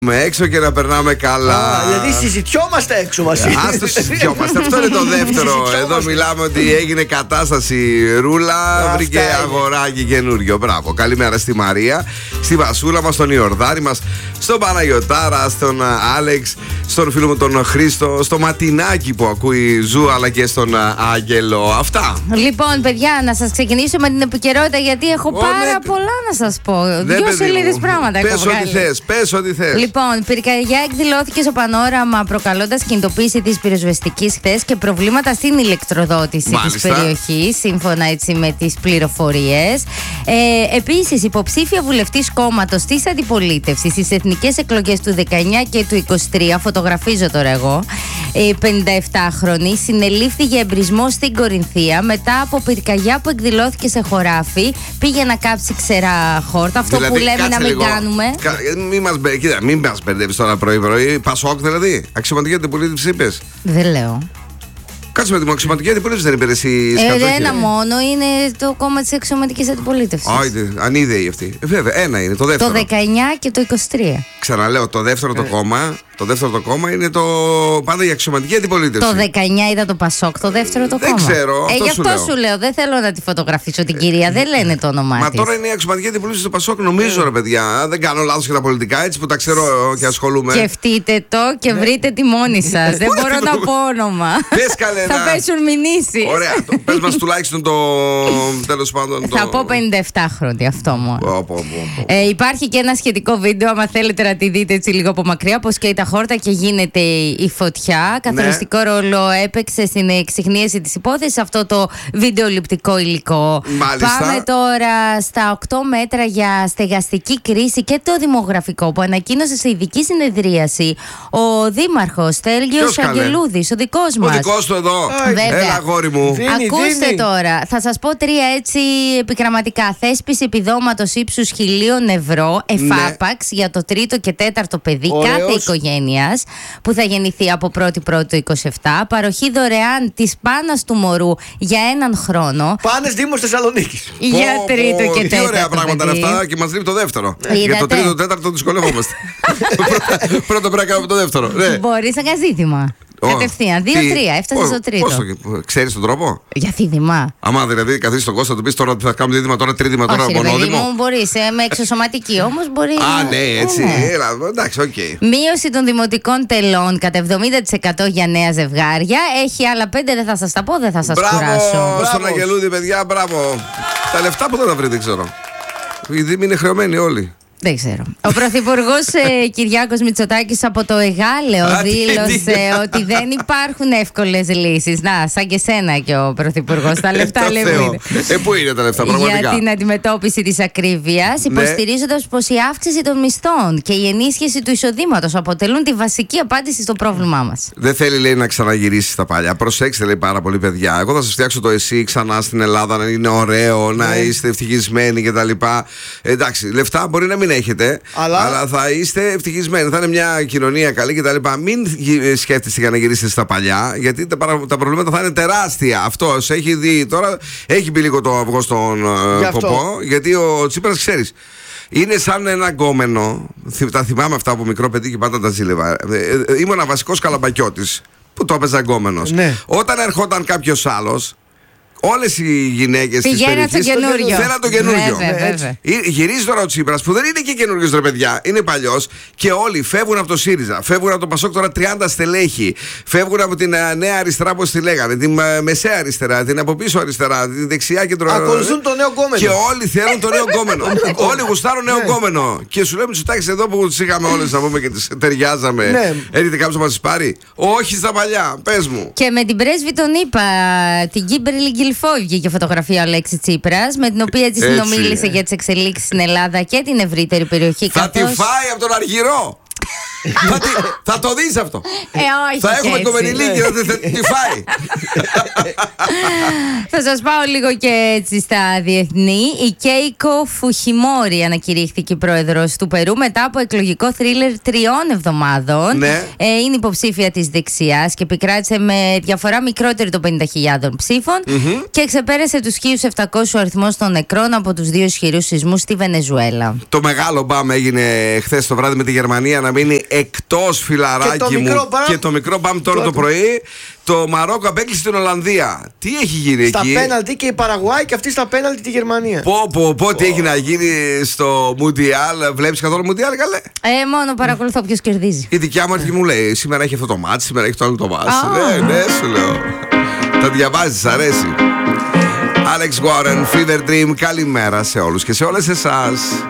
Έξω και να περνάμε καλά. Δηλαδή συζητιόμαστε έξω μαζί. Ας το συζητιόμαστε. Αυτό είναι το δεύτερο. Εδώ μιλάμε ότι έγινε κατάσταση. Ρούλα βρήκε αγοράκι καινούριο. Μπράβο. Καλημέρα στη Μαρία, στη Βασούλα μας, στον Ιορδάρη μας, στον Παναγιωτάρα, στον Άλεξ, στον φίλο μου τον Χρήστο, στο Ματινάκι που ακούει Ζου, αλλά και στον Άγγελο. Αυτά. Λοιπόν, παιδιά, να σας ξεκινήσω με την επικαιρότητα, γιατί έχω πάρα πολλά να σας πω. Δύο σελίδες πράγματα έχω βγάλει. Πες ό,τι θες. Λοιπόν, πυρκαγιά εκδηλώθηκε στο Πανόραμα, προκαλώντας κινητοποίηση της πυροσβεστικής χθες και προβλήματα στην ηλεκτροδότηση της περιοχής, σύμφωνα έτσι με τις πληροφορίες. Επίσης, υποψήφια βουλευτής κόμματος της αντιπολίτευσης στις εθνικές εκλογές του 19 και του 23, φωτογραφίζω τώρα εγώ, 57χρονη, συνελήφθη για εμπρισμό στην Κορινθία μετά από πυρκαγιά που εκδηλώθηκε σε χωράφι. Πήγε να κάψει ξερά χόρτα, αυτό δηλαδή, που λέμε να μην κάνουμε. Μην μας μπερδεύεις τώρα πρωί-πρωί. Πασόκ δηλαδή. Αξιωματική αντιπολίτευση είπες. Δεν λέω. Κάτσε με την αξιωματική αντιπολίτευση, δεν είπε εσύ. Ένα μόνο είναι το κόμμα της αξιωματικής αντιπολίτευσης. Όχι, ανίδεη αυτή. Βέβαια, ένα είναι το δεύτερο. Το 19 και το 23. Ξαναλέω, το δεύτερο το κόμμα. Το δεύτερο το κόμμα είναι πάντα η αξιωματική αντιπολίτευση. Το 19 ήταν το Πασόκ, το δεύτερο το κόμμα. Δεν ξέρω. Γι' αυτό σου λέω. Δεν θέλω να τη φωτογραφίσω την κυρία, δεν λένε το όνομά της. Μα τώρα είναι η αξιωματική αντιπολίτευση του Πασόκ, νομίζω, ρε παιδιά. Δεν κάνω λάθος για τα πολιτικά, έτσι που τα ξέρω και ασχολούμαι. Σκεφτείτε το και βρείτε τη μόνη σας. Δεν μπορώ να πω όνομα. Πες καλέ. Θα πέσουν μηνύσεις. Ωραία. Πες μας τουλάχιστον το. Τέλος πάντων. Θα πω 57χρονη αυτό μόνο. Υπάρχει και ένα σχετικό βίντεο, άμα θέλετε να τη δείτε έτσι λίγο από μακριά, πως καίει τα χόρτα και γίνεται η φωτιά. Καθοριστικό ρόλο έπαιξε στην εξιχνίαση της υπόθεσης αυτό το βιντεοληπτικό υλικό. Μάλιστα. Πάμε τώρα στα 8 μέτρα για στεγαστική κρίση και το δημογραφικό που ανακοίνωσε σε ειδική συνεδρίαση ο Δήμαρχος Στέλιος Αγγελούδης, ο δικός μας. Ο δικός του εδώ. Έλα, αγόρι μου. Ακούστε τώρα, θα σας πω 3 έτσι επιγραμματικά. Θέσπιση επιδόματος ύψους 1.000 ευρώ εφάπαξ για το 3ο και 4ο παιδί κάθε οικογένειας που θα γεννηθεί από 1η-1η του 27. Παροχή δωρεάν της πάνας του μωρού για 1 χρόνο. Πάνες Δήμος Θεσσαλονίκης. Για 3ο και 4ο. Τι ωραία πράγματα είναι αυτά και μας λείπει το δεύτερο. Για το 3ο-4ο δυσκολεύομαστε. Πρώτα πρέπει να κάνουμε το δεύτερο. Μπορείς να κάνεις δίδυμα. Κατευθείαν, 2-3, έφτασε στο 3ο. Ξέρεις τον τρόπο? Για δίδυμα. Άμα δηλαδή καθίσεις τον Κώστα, του πεις τώρα θα κάνουμε δίδυμα, τώρα τρίδυμα, τώρα μονόδυμο. Όχι, μπορείς, με εξωσωματική όμως μπορεί. Α, ναι, έτσι. Εντάξει, οκ. Μείωση των δημοτικών τελών κατά 70% για νέα ζευγάρια. Έχει άλλα 5, δεν θα σας τα πω, δεν θα σας κουράσω. Μπράβο στον Αγγελούδη, παιδιά, μπράβο. Τα λεφτά που θα τα βρει, δεν ξέρω. Οι δήμοι είναι χρεωμένοι όλοι. Δεν ξέρω. Ο Πρωθυπουργός Κυριάκος Μητσοτάκης από το Εγάλεο δήλωσε ότι δεν υπάρχουν εύκολες λύσεις. Να, σαν και σένα και ο Πρωθυπουργός. Τα λεφτά λέμε. Πού είναι τα λεφτά, πραγματικά? Για την αντιμετώπιση της ακρίβειας, υποστηρίζοντας πως η αύξηση των μισθών και η ενίσχυση του εισοδήματος αποτελούν τη βασική απάντηση στο πρόβλημά μας. Δεν θέλει, λέει, να ξαναγυρίσει στα παλιά. Προσέξτε, λέει, πάρα πολύ, παιδιά. Εγώ θα σας φτιάξω το εσύ ξανά στην Ελλάδα, να είναι ωραίο, να είστε ευτυχισμένοι κτλ. Εντάξει, λεφτά μπορεί να μην έχετε, αλλά θα είστε ευτυχισμένοι. Θα είναι μια κοινωνία καλή κτλ. Μην σκέφτεστε για να γυρίσετε στα παλιά, γιατί τα προβλήματα θα είναι τεράστια. Αυτός έχει δει τώρα, έχει μπει λίγο το αυγό στον ποπό, γιατί ο Τσίπρας, ξέρεις, είναι σαν ένα γκόμενο. Τα θυμάμαι αυτά από μικρό παιδί και πάντα τα ζήλευα. Ήμουν ένα βασικός καλαμπακιώτης που το έπαιζα γκόμενος. Όταν ερχόταν κάποιος άλλος, όλες οι γυναίκες της περιοχής θέλαν το καινούριο. Γυρίζει τώρα ο Τσίπρας που δεν είναι και καινούριος, ρε παιδιά, είναι παλιός, και όλοι φεύγουν από το ΣΥΡΙΖΑ, φεύγουν από το ΠΑΣΟΚ, τώρα 30 στελέχη, φεύγουν από την νέα αριστερά, όπως τη λέγανε, την μεσαία αριστερά, την από πίσω αριστερά, την δεξιά και ακολουθούν το νέο γκόμενο. Και όλοι θέλουν το νέο γκόμενο. Όλοι γουστάρουν νέο γκόμενο. Και σου λέμε, Μητσοτάκης, εδώ που τις είχαμε όλες, να πούμε, και τις ταιριάζαμε, έρχεται κάποιος να μας τις πάρει? Όχι στα παλιά, πες μου. Και με την πρέσβη τον είπα, την Κίμπερλι Γκυλφόη, βγήκε φωτογραφία ο Αλέξης Τσίπρας, με την οποία έτσι συνομίλησε για τις εξελίξεις στην Ελλάδα και την ευρύτερη περιοχή. Θα τη φάει από τον Αργυρό. Θα το δεις αυτό. Όχι. Θα έχουμε κομμενιλίκη, θα τη φάει. Θα σας πάω λίγο και έτσι στα διεθνή. Η Κέικο Φουχιμόρι ανακηρύχθηκε πρόεδρος του Περού μετά από εκλογικό θρίλερ 3 εβδομάδων. Ναι. Είναι υποψήφια της δεξιάς και επικράτησε με διαφορά μικρότερη των 50.000 ψήφων και ξεπέρασε τους 1.700 αριθμούς των νεκρών από τους 2 ισχυρούς σεισμούς στη Βενεζουέλα. Το μεγάλο μπαμ έγινε χθες το βράδυ με τη Γερμανία να μείνει εκτός, φιλαράκι μου. Και το μικρό μπαμ τώρα το πρωί. Το Μαρόκο απέκλεισε την Ολλανδία. Τι έχει γίνει στα εκεί? Στα πέναλτι και η Παραγουάη και αυτή στα πέναλτι τη Γερμανία. Πω, τι έχει να γίνει στο Μουντιάλ? Βλέπεις καθόλου Μουντιάλ, καλέ? Μόνο παρακολουθώ ποιος κερδίζει. Η δικιά μου αρχή μου λέει: σήμερα έχει αυτό το μάτς, σήμερα έχει το άλλο το μάτς. Ναι, σου λέω. Τα διαβάζεις, αρέσει. Alex Warren, Fever Dream, καλημέρα σε όλους και σε όλες εσάς.